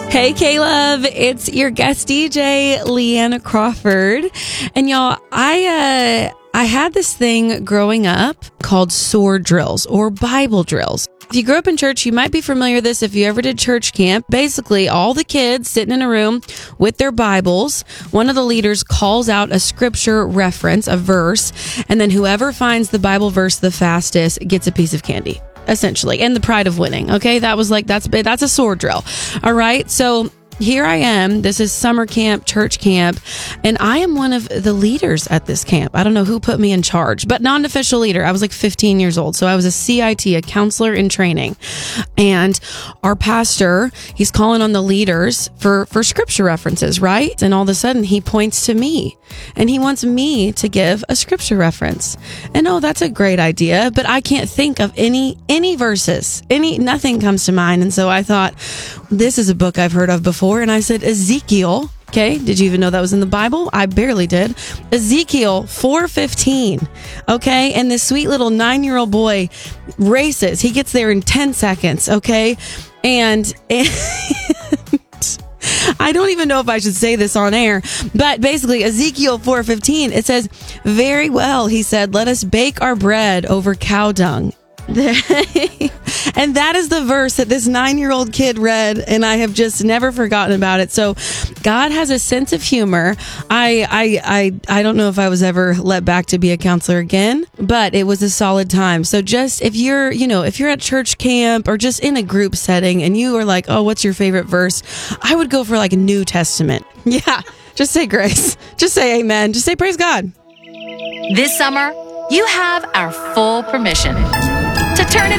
Hey, Caleb, it's your guest DJ, Leanna Crawford. And y'all, I had this thing growing up called sword drills or Bible drills. If you grew up in church, you might be familiar with this if you ever did church camp. Basically, all the kids sitting in a room with their Bibles. One of the leaders calls out a scripture reference, a verse, and then whoever finds the Bible verse the fastest gets a piece of candy. Essentially, and the pride of winning. Okay, that's a sword drill. All right, so here I am. This is summer camp, church camp, and I am one of the leaders at this camp. I don't know who put me in charge, but non-official leader. I was like 15 years old, so I was a CIT, a counselor in training. And our pastor, he's calling on the leaders for scripture references, right? And all of a sudden, he points to me, and he wants me to give a scripture reference. And that's a great idea, but I can't think of any verses. Nothing comes to mind. And so I thought, this is a book I've heard of before. And I said, Ezekiel. Okay. Did you even know that was in the Bible? I barely did. Ezekiel 4:15. Okay. And this sweet little 9-year-old boy races. He gets there in 10 seconds. Okay. And I don't even know if I should say this on air, but basically Ezekiel 4:15, it says, "Very well," he said, "let us bake our bread over cow dung." And that is the verse that this 9-year-old kid read, and I have just never forgotten about it. So God has a sense of humor. I don't know if I was ever let back to be a counselor again, but it was a solid time. So just if you're at church camp or just in a group setting and you are like, oh, what's your favorite verse? I would go for like a New Testament. Yeah. Just say grace. Just say amen. Just say praise God. This summer, you have our full permission.